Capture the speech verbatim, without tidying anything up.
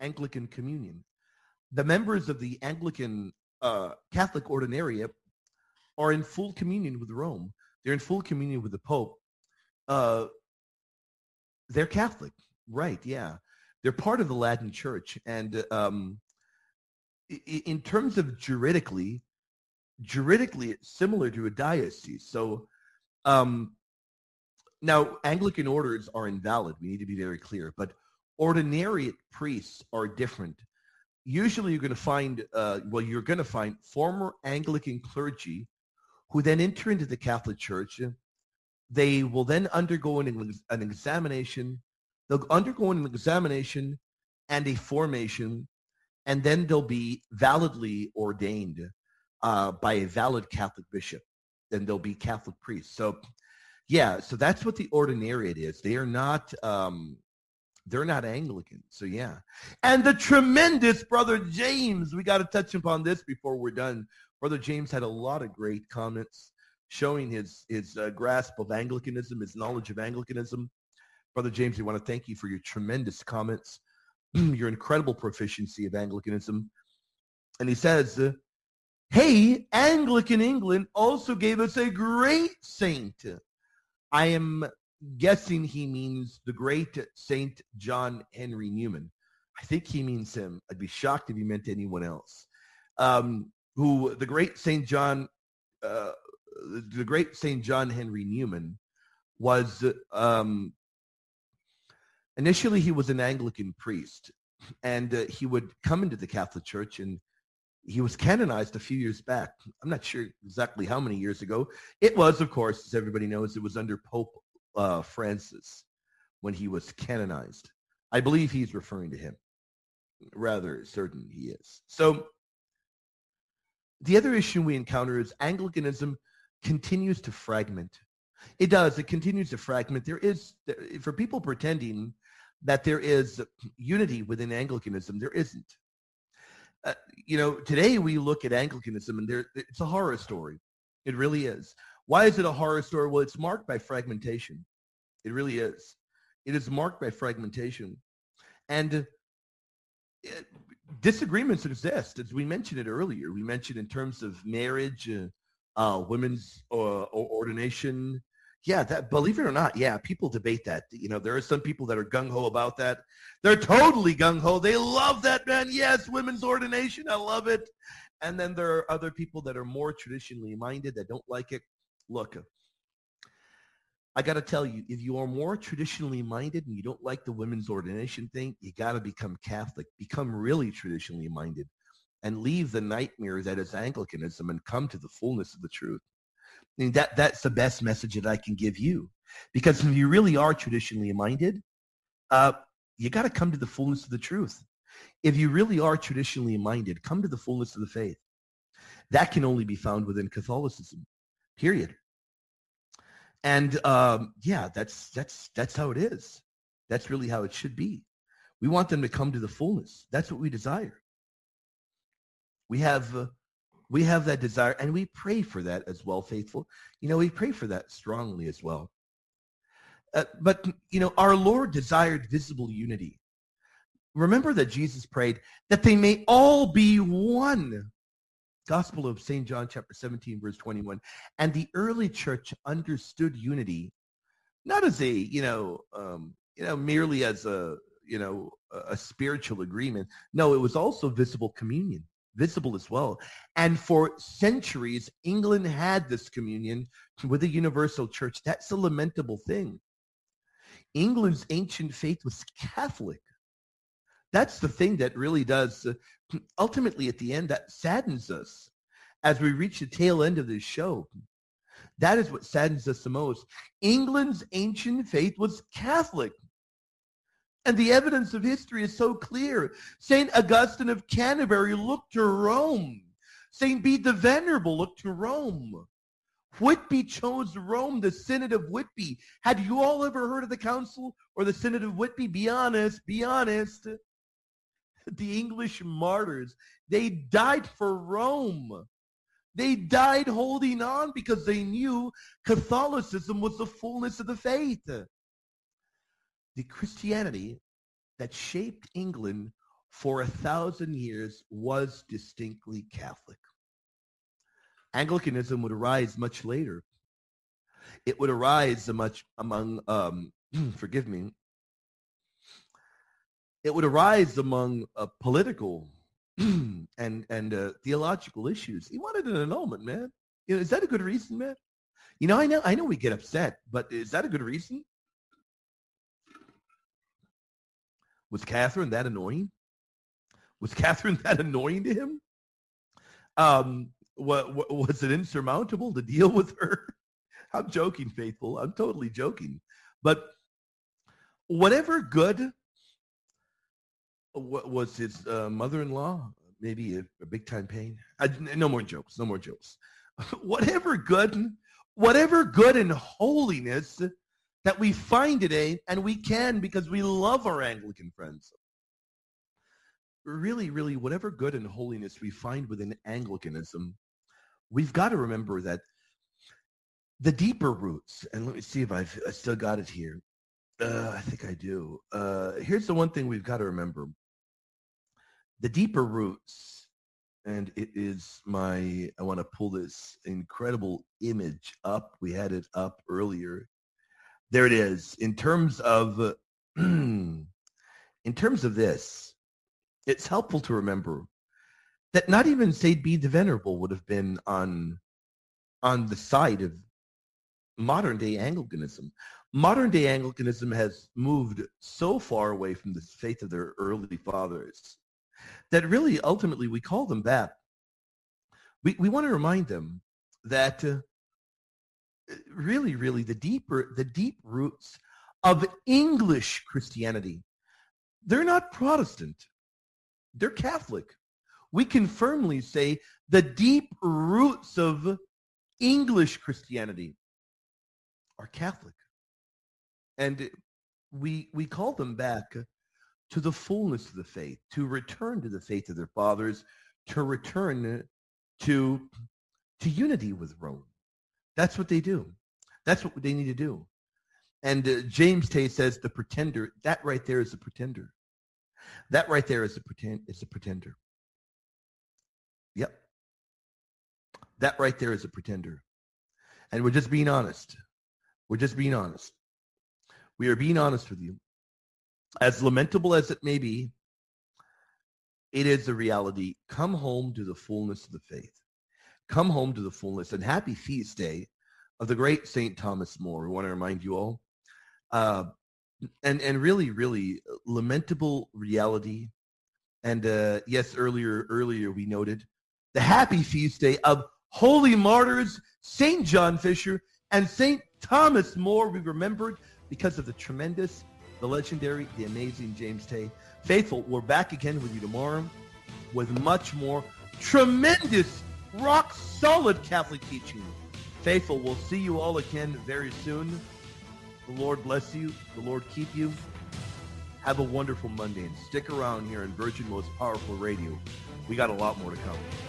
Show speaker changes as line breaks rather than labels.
Anglican Communion. The members of the Anglican uh, Catholic Ordinariate are in full communion with Rome. They're in full communion with the Pope. Uh, they're Catholic, right? Yeah, they're part of the Latin Church, and um, in terms of juridically, juridically it's similar to a diocese. So um, now Anglican orders are invalid. We need to be very clear, but ordinariate priests are different. Usually you're going to find, uh, well, you're going to find former Anglican clergy who then enter into the Catholic Church. They will then undergo an, an examination. They'll undergo an examination and a formation, and then they'll be validly ordained uh, by a valid Catholic bishop. Then they'll be Catholic priests. So, yeah, so that's what the ordinariate is. They are not, um, they're not Anglican. So, yeah. And the tremendous Brother James, we got to touch upon this before we're done. Brother James had a lot of great comments showing his, his uh, grasp of Anglicanism, his knowledge of Anglicanism. Brother James, we want to thank you for your tremendous comments, your incredible proficiency of Anglicanism. And he says, uh, hey, Anglican England also gave us a great saint. I am guessing he means the great Saint John Henry Newman. I think he means him. I'd be shocked if he meant anyone else. Um, who the great Saint John, uh, the great Saint John Henry Newman was, um, initially he was an Anglican priest, and uh, he would come into the Catholic Church, and he was canonized a few years back. I'm not sure exactly how many years ago. It was, of course, as everybody knows, it was under Pope uh, Francis when he was canonized. I believe he's referring to him. Rather certain he is. So the other issue we encounter is Anglicanism continues to fragment. It does. It continues to fragment. There is, for people pretending that there is unity within Anglicanism, there isn't. Uh, you know, today we look at Anglicanism and there, it's a horror story. It really is. Why is it a horror story? Well, it's marked by fragmentation. It really is. It is marked by fragmentation. And uh, it, disagreements exist, as we mentioned it earlier. We mentioned in terms of marriage, uh, uh, women's uh, ordination. Yeah, that, believe it or not, yeah, people debate that. You know, there are some people that are gung-ho about that. They're totally gung-ho. They love that, man. Yes, women's ordination. I love it. And then there are other people that are more traditionally minded that don't like it. Look, I got to tell you, if you are more traditionally minded and you don't like the women's ordination thing, you got to become Catholic. Become really traditionally minded and leave the nightmare that is Anglicanism and come to the fullness of the truth. I mean, that, that's the best message that I can give you. Because if you really are traditionally minded, uh, you got to come to the fullness of the truth. If you really are traditionally minded, come to the fullness of the faith. That can only be found within Catholicism, period. And um, yeah, that's that's that's how it is. That's really how it should be. We want them to come to the fullness. That's what we desire. We have uh, we have that desire, and we pray for that as well, faithful. You know, we pray for that strongly as well. Uh, but you know, our Lord desired visible unity. Remember that Jesus prayed that they may all be one. Gospel of Saint John chapter seventeen, verse twenty-one. And the early church understood unity, not as a, you know, um, you know, merely as a, you know, a, a spiritual agreement. No, it was also visible communion, visible as well. And for centuries, England had this communion with the universal church. That's a lamentable thing. England's ancient faith was Catholic. That's the thing that really does, uh, ultimately at the end, that saddens us as we reach the tail end of this show. That is what saddens us the most. England's ancient faith was Catholic. And the evidence of history is so clear. Saint Augustine of Canterbury looked to Rome. Saint Bede the Venerable looked to Rome. Whitby chose Rome, the Synod of Whitby. Had you all ever heard of the Council or the Synod of Whitby? Be honest, be honest. The English martyrs, they died for Rome. They died holding on because they knew Catholicism was the fullness of the faith. The Christianity that shaped England for a thousand years was distinctly Catholic. Anglicanism would arise much later. It would arise much among, um, forgive me, it would arise among uh, political and and uh, theological issues. He wanted an annulment, man. You know, is that a good reason, man? You know, I know, I know we get upset, but is that a good reason? Was Catherine that annoying? Was Catherine that annoying to him? Um, what, what was it insurmountable to deal with her? I'm joking, faithful. I'm totally joking. But whatever good what was his uh, mother-in-law, maybe a, a big-time pain. I, no more jokes. No more jokes. Whatever good, whatever good and holiness that we find today, and we can because we love our Anglican friends. Really, really, whatever good and holiness we find within Anglicanism, we've got to remember that the deeper roots, and let me see if I've I still got it here. Uh, I think I do. Uh, here's the one thing we've got to remember. The deeper roots, and it is my, I want to pull this incredible image up. We had it up earlier. There it is. In terms of, in terms of this, it's helpful to remember that not even Saint Bede the Venerable would have been on, on the side of modern-day Anglicanism. Modern-day Anglicanism has moved so far away from the faith of their early fathers that really, ultimately, we call them back. We, we want to remind them that uh, really, really, the deeper, the deep roots of English Christianity, they're not Protestant. They're Catholic. We can firmly say the deep roots of English Christianity are Catholic. And we we call them back to the fullness of the faith, to return to the faith of their fathers, to return to, to unity with Rome. That's what they do. That's what they need to do. And uh, James Tay says the pretender, that right there is a pretender. That right there is a pretend is a pretender. Yep. That right there is a pretender. And we're just being honest. We're just being honest. We are being honest with you. As lamentable as it may be, it is a reality. Come home to the fullness of the faith. Come home to the fullness. And happy feast day of the great Saint Thomas More. We want to remind you all. Uh, and, and really, really lamentable reality. And uh, yes, earlier, earlier we noted the happy feast day of holy martyrs, Saint John Fisher and Saint Thomas More. We remembered because of the tremendous, the legendary, the amazing James Tay. Faithful, we're back again with you tomorrow with much more tremendous, rock-solid Catholic teaching. Faithful, we'll see you all again very soon. The Lord bless you. The Lord keep you. Have a wonderful Monday, and stick around here on Virgin Most Powerful Radio. We got a lot more to come.